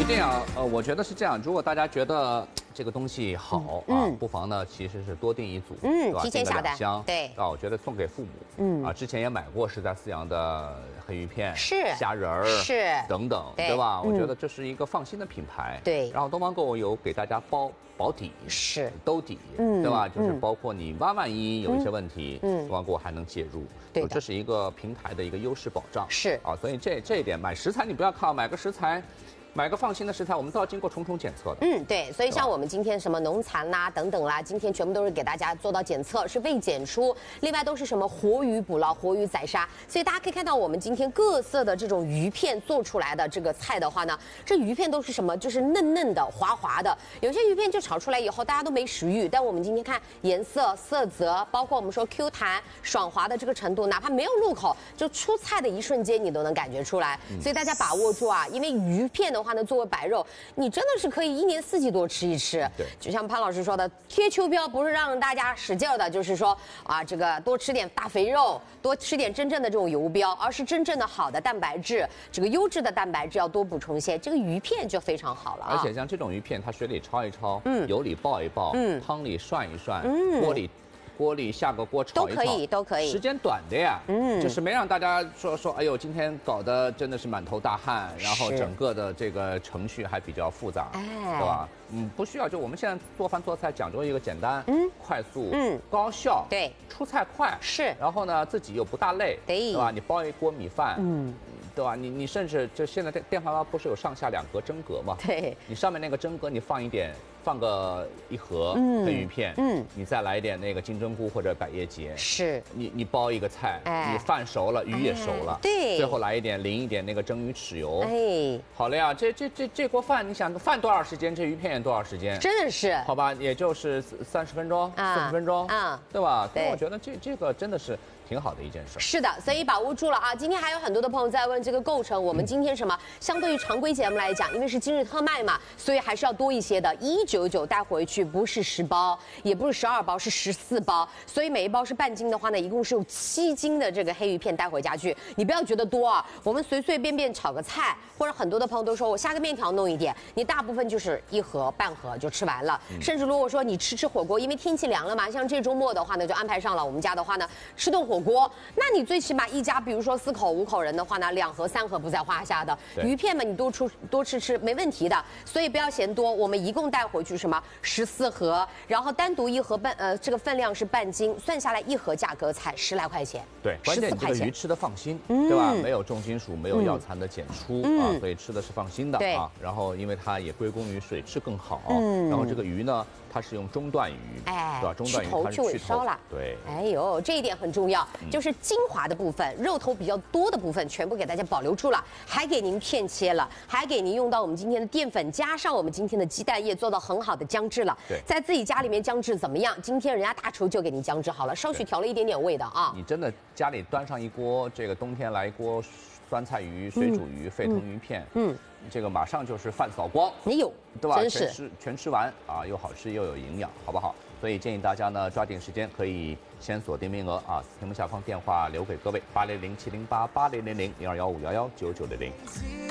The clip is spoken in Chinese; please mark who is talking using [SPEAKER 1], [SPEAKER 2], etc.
[SPEAKER 1] 一定要我觉得是这样。如果大家觉得这个东西好不妨呢其实是多订一组，对吧？
[SPEAKER 2] 提前下单，
[SPEAKER 1] 箱，
[SPEAKER 2] 对
[SPEAKER 1] 啊，我觉得送给父母，之前也买过是在四阳的黑鱼片、
[SPEAKER 2] 是
[SPEAKER 1] 虾仁儿、
[SPEAKER 2] 是
[SPEAKER 1] 等等，对吧？我觉得这是一个放心的品牌，
[SPEAKER 2] 对。
[SPEAKER 1] 然后东方购有给大家保底，
[SPEAKER 2] 是
[SPEAKER 1] 兜底，对吧？就是包括你万一有一些问题，东方购还能介入，
[SPEAKER 2] 对，
[SPEAKER 1] 这是一个平台的一个优势保障，
[SPEAKER 2] 是
[SPEAKER 1] 啊，所以这一点买食材你不要靠买个食材。买个放心的食材，我们都要经过重重检测的。
[SPEAKER 2] 对，所以像我们今天什么农残啦等等啦，今天全部都是给大家做到检测，是未检出。另外都是什么活鱼捕捞、活鱼宰杀，所以大家可以看到我们今天各色的这种鱼片做出来的这个菜的话呢，这鱼片都是什么？就是嫩嫩的、滑滑的。有些鱼片就炒出来以后大家都没食欲，但我们今天看颜色、色泽，包括我们说 Q 弹、爽滑的这个程度，哪怕没有入口，就出菜的一瞬间你都能感觉出来。所以大家把握住啊，因为鱼片的话呢，作为白肉，你真的是可以一年四季多吃一吃。
[SPEAKER 1] 对，
[SPEAKER 2] 就像潘老师说的，贴秋膘不是让大家使劲的，就是说啊，这个多吃点大肥肉，多吃点真正的这种油标，而是真正的好的蛋白质，这个优质的蛋白质要多补充一些。这个鱼片就非常好了啊。
[SPEAKER 1] 而且像这种鱼片，它水里焯一焯，油里爆一爆，汤里涮一涮，锅里下个锅炒一炒，
[SPEAKER 2] 都可以，
[SPEAKER 1] 时间短的呀，就是没让大家说，哎呦，今天搞得真的是满头大汗，然后整个的这个程序还比较复杂，对吧？不需要，就我们现在做饭做菜讲究一个简单、快速、高效，
[SPEAKER 2] 对，
[SPEAKER 1] 出菜快
[SPEAKER 2] 是，
[SPEAKER 1] 然后呢自己又不大累，对吧？你煲一锅米饭，对吧？你甚至就现在电饭煲不是有上下2格蒸格吗？
[SPEAKER 2] 对，
[SPEAKER 1] 你上面那个蒸格你放个1盒黑鱼片，你再来一点那个金针菇或者百叶结，
[SPEAKER 2] 是，
[SPEAKER 1] 你煲一个菜，你饭熟了，鱼也熟了，
[SPEAKER 2] 对，
[SPEAKER 1] 最后来淋一点那个蒸鱼豉油，好了呀，这锅饭，你想饭多少时间，这鱼片也多少时间？
[SPEAKER 2] 真的是，
[SPEAKER 1] 好吧，也就是30分钟、40分钟，对吧？所以我觉得这个真的是挺好的一件事。
[SPEAKER 2] 是的，所以把握住了啊！今天还有很多的朋友在问这个构成，我们今天什么？相对于常规节目来讲，因为是今日特卖嘛，所以还是要多一些的。199带回去不是10包，也不是12包，是14包，所以每一包是半斤的话呢，一共是有7斤的这个黑鱼片带回家去。你不要觉得多啊，我们随随便便炒个菜，或者很多的朋友都说我下个面条弄一点，你大部分就是1盒半盒就吃完了。甚至如果说你吃火锅，因为天气凉了嘛，像这周末的话呢，就安排上了我们家的话呢，吃顿火锅，那你最起码一家，比如说4口5口人的话呢，2盒3盒不在话下的。鱼片嘛，你多吃没问题的，所以不要嫌多。我们一共带回去什么14盒，然后单独1盒这个分量是半斤，算下来1盒价格才10来块钱。
[SPEAKER 1] 对，关键你这个鱼吃的放心，对吧？没有重金属，没有药残的检出啊，所以吃的是放心的啊。然后因为它也归功于水质更好，然后这个鱼呢，它是用中段鱼，对吧？中段鱼它是
[SPEAKER 2] 去头了，
[SPEAKER 1] 对。
[SPEAKER 2] 哎呦，这一点很重要，就是精华的部分，肉头比较多的部分，全部给大家保留住了，还给您片切了，还给您用到我们今天的淀粉，加上我们今天的鸡蛋液，做到很好的姜制了。
[SPEAKER 1] 对，
[SPEAKER 2] 在自己家里面姜制怎么样？今天人家大厨就给您姜制好了，稍许调了一点点味的啊。
[SPEAKER 1] 你真的家里端上一锅，这个冬天来一锅酸菜鱼、水煮鱼、沸腾鱼片，这个马上就是饭扫光，
[SPEAKER 2] 没有，
[SPEAKER 1] 对吧？
[SPEAKER 2] 真是
[SPEAKER 1] 全吃完啊，又好吃又有营养，好不好？所以建议大家呢抓紧时间，可以先锁定名额啊，屏幕下方电话留给各位：80070880000215119900。